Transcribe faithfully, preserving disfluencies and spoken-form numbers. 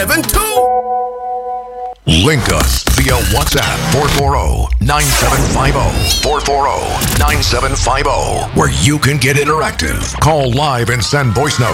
seven two. Link us via WhatsApp four four zero, nine seven five zero, four four zero, nine seven five zero, where you can get interactive. Call live and send voice notes.